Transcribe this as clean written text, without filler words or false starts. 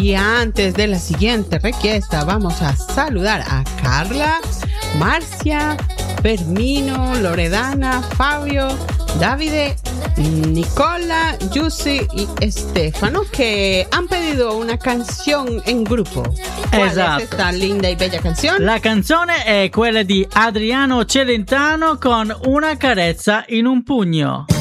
Y antes de la siguiente requiesta, vamos a saludar a Carla, Marcia, Fermino, Loredana, Fabio, Davide, Nicola, Giussi y Stefano, che han pedido una canción en grupo. ¿Cuál Esatto. es esta linda y bella canción? La canzone è quella di Adriano Celentano con Una carezza in un pugno.